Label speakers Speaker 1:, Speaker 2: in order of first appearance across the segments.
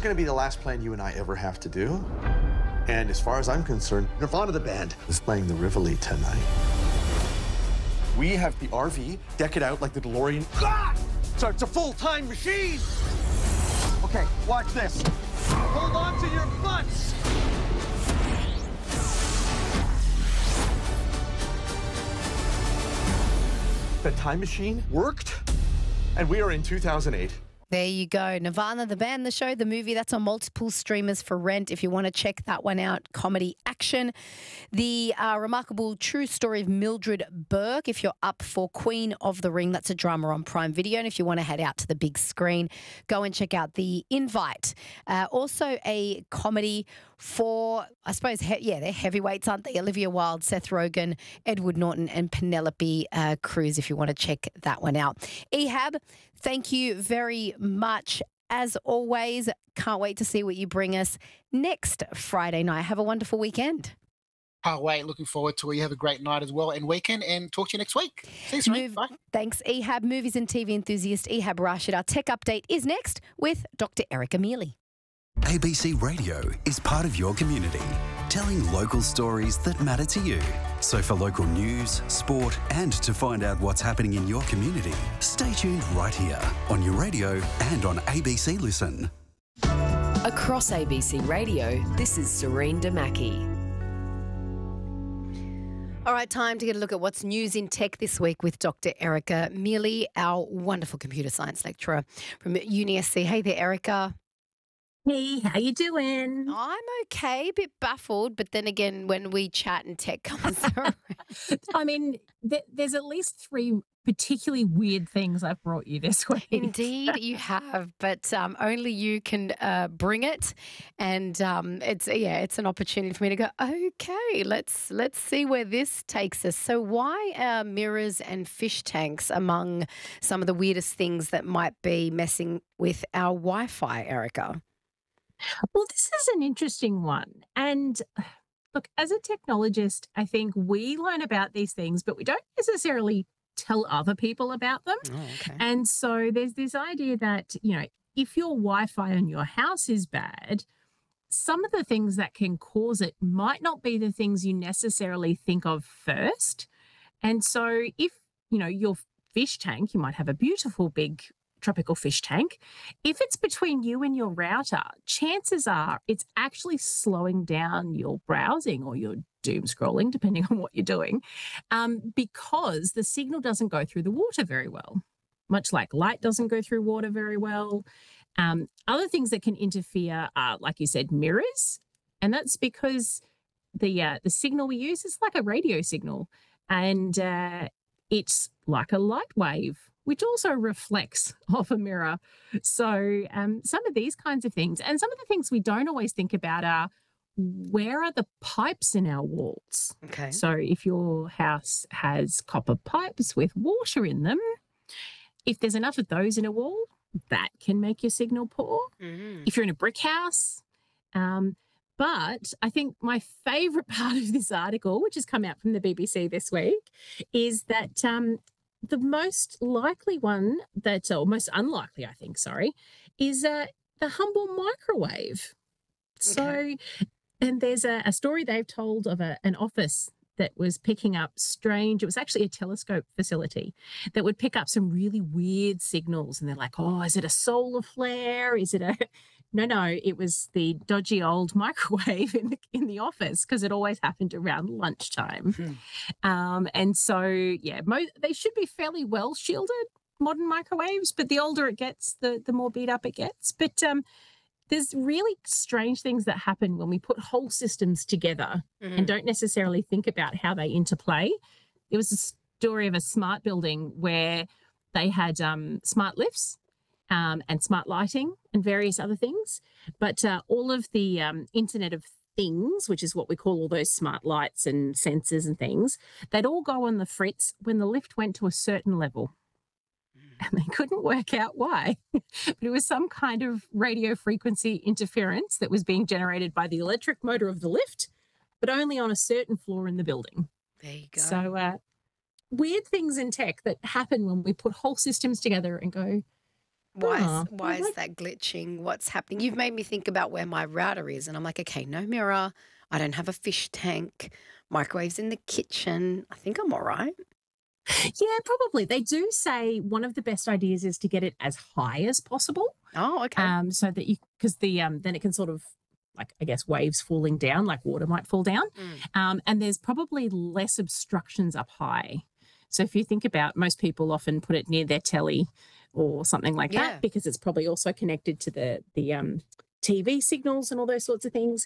Speaker 1: is going to be the last plan you and I ever have to do. And as far as I'm concerned, Nirvana the band is playing the Rivoli tonight. We have the RV, deck it out like the DeLorean. Ah! So it's a full-time machine. Okay, watch this. Hold on to your butts. The time machine worked, and we are in 2008.
Speaker 2: There you go. Nirvana, the band, the show, the movie, that's on multiple streamers for rent if you want to check that one out. Comedy action. The remarkable true story of Mildred Burke, if you're up for Queen of the Ring, that's a drama on Prime Video. And if you want to head out to the big screen, go and check out The Invite. Also a comedy for, I suppose, they're heavyweights, aren't they? Olivia Wilde, Seth Rogen, Edward Norton and Penelope Cruz, if you want to check that one out. Ehab, thank you very much. As always, can't wait to see what you bring us next Friday night. Have a wonderful weekend.
Speaker 3: Can't wait. Looking forward to it. You have a great night as well and weekend, and talk to you next week. See you soon. Bye.
Speaker 2: Thanks, Ehab. Movies and TV enthusiast Ehab Rashid. Our tech update is next with Dr. Erica Mealy.
Speaker 4: ABC Radio is part of your community, telling local stories that matter to you. So for local news, sport, and to find out what's happening in your community, stay tuned right here on your radio and on ABC Listen.
Speaker 5: Across ABC Radio, this is Serene Damaki.
Speaker 2: All right, time to get a look at what's news in tech this week with Dr. Erica Mealy, our wonderful computer science lecturer from UniSC. Hey there, Erica.
Speaker 6: Hey, how you doing?
Speaker 2: I'm okay, a bit baffled, but then again, when we chat and tech comes around.
Speaker 6: I mean, there's at least 3 particularly weird things I've brought you this week.
Speaker 2: Indeed, you have, but only you can bring it, and it's an opportunity for me to go. Okay, let's see where this takes us. So, why are mirrors and fish tanks among some of the weirdest things that might be messing with our Wi-Fi, Erica?
Speaker 6: Well, this is an interesting one. And look, as a technologist, I think we learn about these things, but we don't necessarily tell other people about them.
Speaker 2: Oh, okay.
Speaker 6: And so there's this idea that, if your Wi-Fi in your house is bad, some of the things that can cause it might not be the things you necessarily think of first. And so if, your fish tank, you might have a beautiful big tropical fish tank. If it's between you and your router, chances are it's actually slowing down your browsing or your doom scrolling, depending on what you're doing, because the signal doesn't go through the water very well, much like light doesn't go through water very well. Other things that can interfere are, like you said, mirrors, and that's because the signal we use is like a radio signal, and it's like a light wave, which also reflects off a mirror. So some of these kinds of things, and some of the things we don't always think about are, where are the pipes in our walls?
Speaker 2: Okay.
Speaker 6: So if your house has copper pipes with water in them, if there's enough of those in a wall, that can make your signal poor.
Speaker 2: Mm-hmm.
Speaker 6: If you're in a brick house. But I think my favourite part of this article, which has come out from the BBC this week, is that the most likely one or most unlikely, I think, is the humble microwave.
Speaker 2: Okay.
Speaker 6: So, and there's a story they've told of an office that was picking up it was actually a telescope facility that would pick up some really weird signals. And they're like, oh, is it a solar flare? Is it No, it was the dodgy old microwave in the office, because it always happened around lunchtime. And so, they should be fairly well shielded, modern microwaves, but the older it gets, the more beat up it gets. But there's really strange things that happen when we put whole systems together and don't necessarily think about how they interplay. There was a story of a smart building where they had smart lifts and smart lighting and various other things. But all of the Internet of Things, which is what we call all those smart lights and sensors and things, they'd all go on the fritz when the lift went to a certain level. And they couldn't work out why. But it was some kind of radio frequency interference that was being generated by the electric motor of the lift, but only on a certain floor in the building.
Speaker 2: There you go.
Speaker 6: So weird things in tech that happen when we put whole systems together and go,
Speaker 2: Why is that glitching? What's happening? You've made me think about where my router is, and I'm like, okay, no mirror. I don't have a fish tank. Microwave's in the kitchen. I think I'm all right.
Speaker 6: Yeah, probably. They do say one of the best ideas is to get it as high as possible.
Speaker 2: Oh, okay.
Speaker 6: So that because then it can sort of, like, I guess, waves falling down, like water might fall down. And there's probably less obstructions up high. So if you think about, most people often put it near their telly or something like that, because it's probably also connected to the TV signals and all those sorts of things.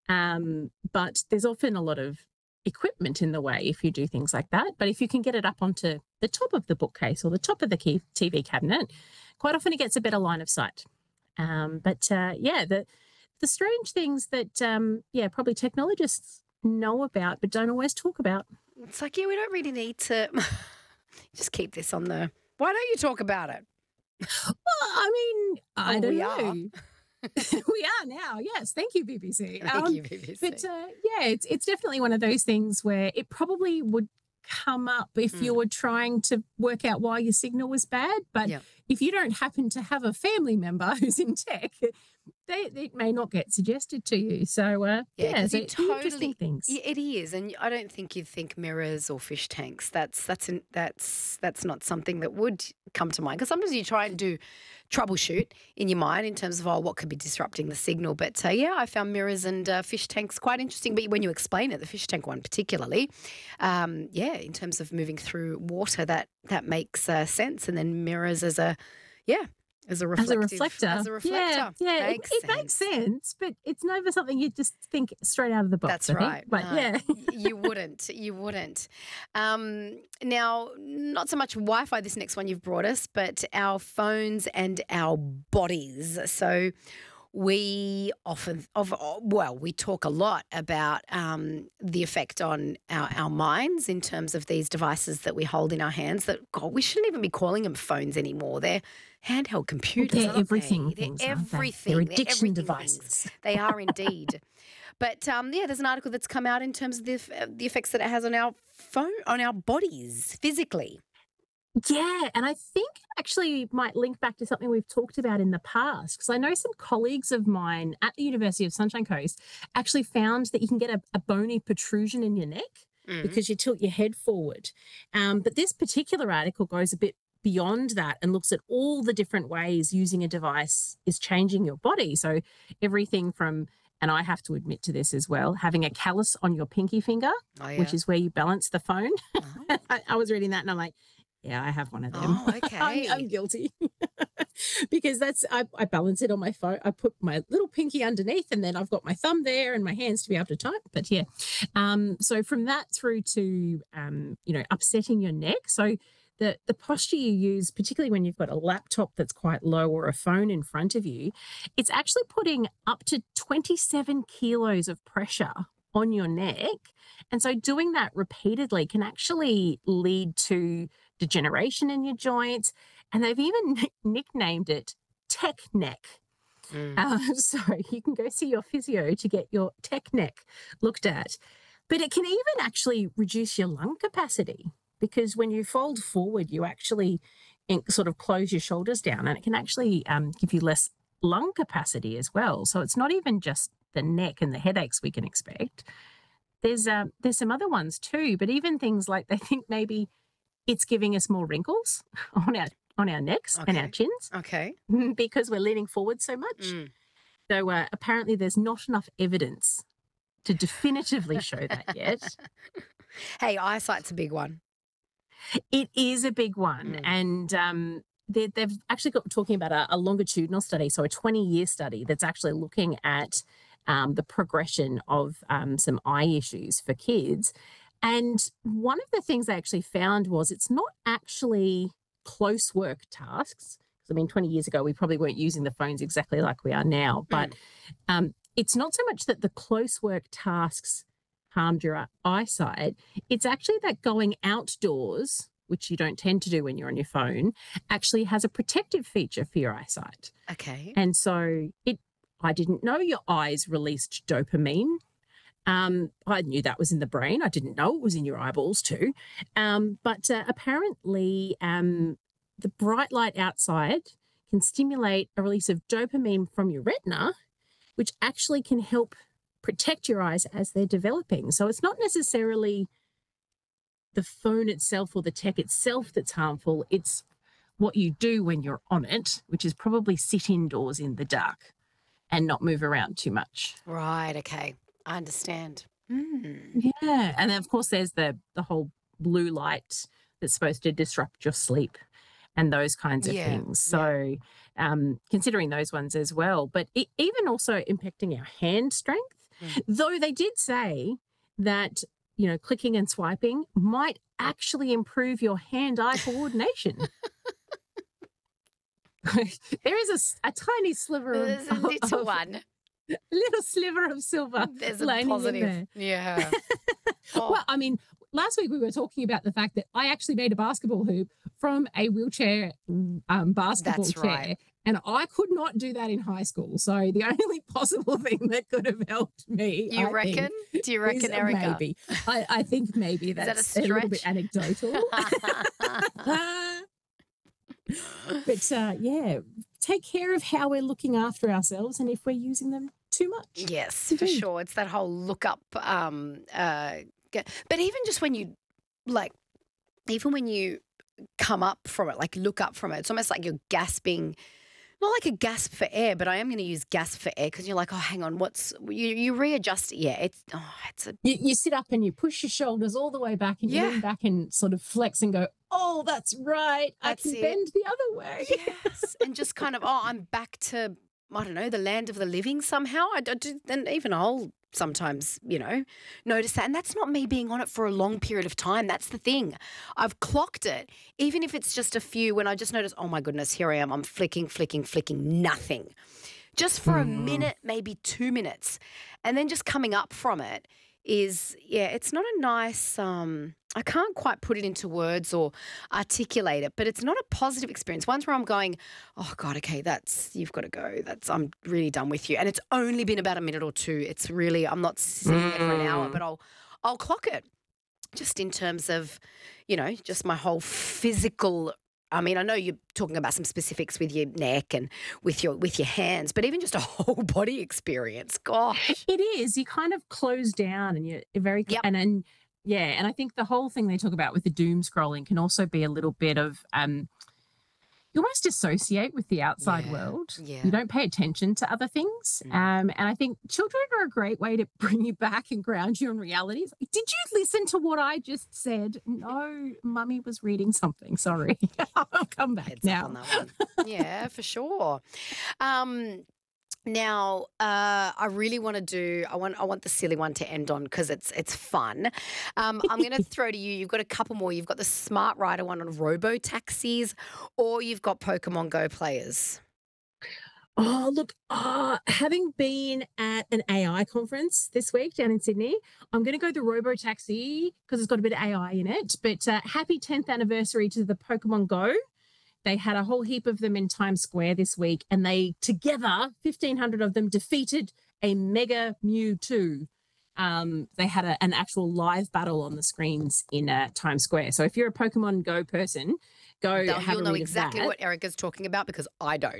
Speaker 6: But there's often a lot of equipment in the way if you do things like that. But if you can get it up onto the top of the bookcase or the top of the TV cabinet, quite often it gets a better line of sight. The strange things that, probably technologists know about but don't always talk about.
Speaker 2: It's like, we don't really need to just keep this on the... Why don't you talk about it?
Speaker 6: Well, I mean, I don't know.
Speaker 2: Are.
Speaker 6: We are now, yes. Thank you, BBC.
Speaker 2: Thank you, BBC.
Speaker 6: But it's definitely one of those things where it probably would come up if you were trying to work out why your signal was bad. But if you don't happen to have a family member who's in tech, it may not get suggested to you. So, it's interesting things.
Speaker 2: It is, and I don't think you'd think mirrors or fish tanks. That's not something that would come to mind, because sometimes you try and do troubleshoot in your mind in terms of what could be disrupting the signal. But I found mirrors and fish tanks quite interesting. But when you explain it, the fish tank one particularly, in terms of moving through water, that makes sense. And then mirrors as a reflector.
Speaker 6: Yeah, it makes sense, but it's never something you just think straight out of the box.
Speaker 2: That's right.
Speaker 6: But
Speaker 2: You wouldn't. Now, not so much Wi-Fi, this next one you've brought us, but our phones and our bodies. So we we talk a lot about the effect on our minds in terms of these devices that we hold in our hands that, God, we shouldn't even be calling them phones anymore. They're handheld computers.
Speaker 6: They're everything.
Speaker 2: They're everything.
Speaker 6: They're addiction devices.
Speaker 2: They are indeed. But there's an article that's come out in terms of the effects that it has on our bodies physically.
Speaker 6: Yeah, and I think it actually might link back to something we've talked about in the past, because I know some colleagues of mine at the University of Sunshine Coast actually found that you can get a bony protrusion in your neck because you tilt your head forward. But this particular article goes a bit beyond that and looks at all the different ways using a device is changing your body. So everything from, and I have to admit to this as well, having a callus on your pinky finger, which is where you balance the phone. Oh. I was reading that and I'm like, yeah, I have one of them.
Speaker 2: Oh, okay.
Speaker 6: I'm guilty because I balance it on my phone. I put my little pinky underneath and then I've got my thumb there and my hands to be able to type. But so from that through to, upsetting your neck. So the posture you use, particularly when you've got a laptop that's quite low or a phone in front of you, it's actually putting up to 27 kilos of pressure on your neck. And so doing that repeatedly can actually lead to degeneration in your joints. And they've even nicknamed it tech neck. So you can go see your physio to get your tech neck looked at. But it can even actually reduce your lung capacity, because when you fold forward, you actually sort of close your shoulders down, and it can actually give you less lung capacity as well. So it's not even just the neck and the headaches we can expect. There's some other ones too, but even things like they think maybe it's giving us more wrinkles on our necks and our chins.
Speaker 2: Okay.
Speaker 6: Because we're leaning forward so much. So apparently there's not enough evidence to definitively show that yet.
Speaker 2: Hey, eyesight's a big one.
Speaker 6: It is a big one. And they've actually got talking about a longitudinal study, so a 20-year study that's actually looking at the progression of some eye issues for kids. And one of the things they actually found was it's not actually close work tasks. I mean, 20 years ago, we probably weren't using the phones exactly like we are now. But it's not so much that the close work tasks harmed your eyesight. It's actually that going outdoors, which you don't tend to do when you're on your phone, actually has a protective feature for your eyesight.
Speaker 2: Okay.
Speaker 6: And so I didn't know your eyes released dopamine. I knew that was in the brain. I didn't know it was in your eyeballs too. But apparently the bright light outside can stimulate a release of dopamine from your retina, which actually can help protect your eyes as they're developing. So it's not necessarily the phone itself or the tech itself that's harmful. It's what you do when you're on it, which is probably sit indoors in the dark and not move around too much.
Speaker 2: Right. Okay. I understand.
Speaker 6: Yeah. And then, of course, there's the whole blue light that's supposed to disrupt your sleep and those kinds of things. So considering those ones as well, but even also impacting our hand strength, though they did say that, you know, clicking and swiping might actually improve your hand-eye coordination. There is a tiny sliver
Speaker 2: There's a little one.
Speaker 6: A little sliver of silver.
Speaker 2: There's a
Speaker 6: lining in
Speaker 2: positive.
Speaker 6: there.
Speaker 2: Yeah.
Speaker 6: Well, I mean, last week we were talking about the fact that I actually made a basketball hoop from a wheelchair basketball
Speaker 2: That's
Speaker 6: chair.
Speaker 2: right.
Speaker 6: And I could not do that in high school. So the only possible thing that could have helped me,
Speaker 2: You
Speaker 6: I
Speaker 2: reckon?
Speaker 6: think,
Speaker 2: Do you reckon,
Speaker 6: is
Speaker 2: Erica?
Speaker 6: maybe. I think maybe
Speaker 2: that a
Speaker 6: that's a little bit
Speaker 2: stretch?
Speaker 6: anecdotal. But yeah, take care of how we're looking after ourselves and if we're using them too much.
Speaker 2: Yes, for
Speaker 6: Indeed.
Speaker 2: sure. It's that whole look up. But even just when you even when you come up from it, like look up from it, it's almost like you're gasping. Not like a gasp for air, but I am going to use gasp for air because you're like, oh, hang on, you readjust it. Yeah, it's a
Speaker 6: You sit up and you push your shoulders all the way back and you lean back and sort of flex and go, oh, that's right.
Speaker 2: That's
Speaker 6: I can
Speaker 2: it.
Speaker 6: bend the other way.
Speaker 2: yes, and just kind of I'm back to I don't know the land of the living somehow. I do, and even I'll sometimes notice that, and that's not me being on it for a long period of time. That's the thing. I've clocked it, even if it's just a few. When I just notice, oh my goodness, here I am. I'm flicking, nothing, just for a minute, maybe 2 minutes, and then just coming up from it is it's not a nice. I can't quite put it into words or articulate it, but it's not a positive experience. Ones where I'm going, oh God, okay, you've got to go. I'm really done with you. And it's only been about a minute or two. It's really, I'm not sitting there for an hour, but I'll clock it just in terms of, just my whole physical. I mean, I know you're talking about some specifics with your neck and with your hands, but even just a whole body experience. Gosh.
Speaker 6: It is. You kind of close down and you're very, and I think the whole thing they talk about with the doom scrolling can also be a little bit of, you almost dissociate with the outside world.
Speaker 2: Yeah.
Speaker 6: You don't pay attention to other things. And I think children are a great way to bring you back and ground you in reality. Did you listen to what I just said? No, Mummy was reading something. Sorry. I'll come back
Speaker 2: Heads
Speaker 6: now.
Speaker 2: up on that one. Yeah, for sure. Now, I really want to do. I want the silly one to end on because it's fun. I'm going to throw to you. You've got a couple more. You've got the Smart Rider one on robo taxis, or you've got Pokemon Go players.
Speaker 6: Oh, look, having been at an AI conference this week down in Sydney, I'm going to go the robo-taxi because it's got a bit of AI in it. But happy 10th anniversary to the Pokemon Go. They had a whole heap of them in Times Square this week, and they together, 1,500 of them, defeated a Mega Mewtwo. They had an actual live battle on the screens in Times Square. So if you're a Pokemon Go person, have a read of that.
Speaker 2: You'll know exactly what Erica's talking about because I don't.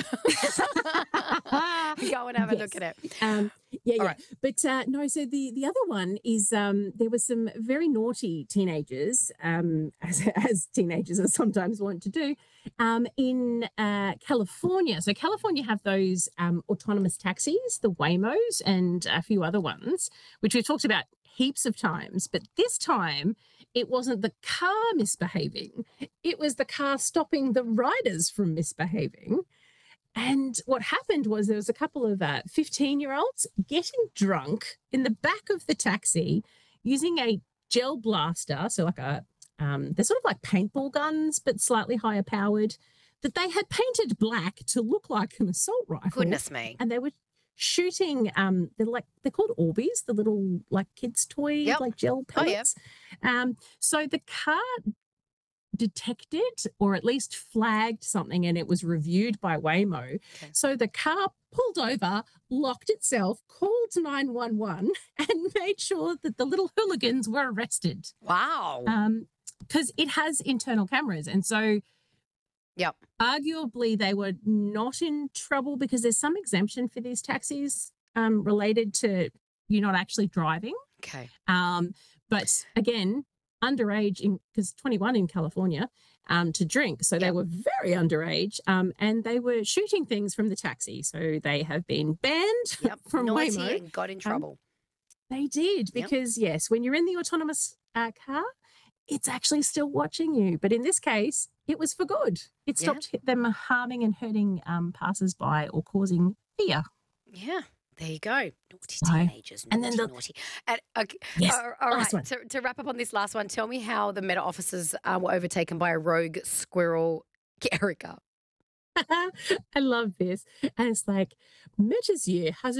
Speaker 2: Go and have a look at it.
Speaker 6: Right. But no, so the other one is there was some very naughty teenagers, as teenagers are sometimes want to do, in California. So California have those autonomous taxis, the Waymos, and a few other ones, which we've talked about heaps of times. But this time it wasn't the car misbehaving. It was the car stopping the riders from misbehaving. And what happened was there was a couple of 15-year-olds getting drunk in the back of the taxi using a gel blaster, so like they're sort of like paintball guns, but slightly higher powered, that they had painted black to look like an assault rifle.
Speaker 2: Goodness me.
Speaker 6: And they were shooting, they're called Orbeez, the little like kids' toy, like gel pellets. So the car detected or at least flagged something and it was reviewed by Waymo. Okay. So the car pulled over, locked itself, called 911 and made sure that the little hooligans were arrested.
Speaker 2: Wow.
Speaker 6: Because it has internal cameras. And so
Speaker 2: Yep.
Speaker 6: Arguably, they were not in trouble because there's some exemption for these taxis related to you not actually driving.
Speaker 2: Okay.
Speaker 6: But again, underage, because 21 in California to drink. So they were very underage and they were shooting things from the taxi. So they have been banned from
Speaker 2: Naughty
Speaker 6: Waymo.
Speaker 2: and got in trouble.
Speaker 6: They did because, yes, when you're in the autonomous car, it's actually still watching you. But in this case, it was for good. It stopped them harming and hurting passers-by or causing fear.
Speaker 2: Yeah. There you go. Naughty teenagers. Naughty, and then naughty. And, okay,
Speaker 6: yes,
Speaker 2: all right. To wrap up on this last one, tell me how the Meta officers were overtaken by a rogue squirrel, Erica.
Speaker 6: I love this. And it's like, Meta's year has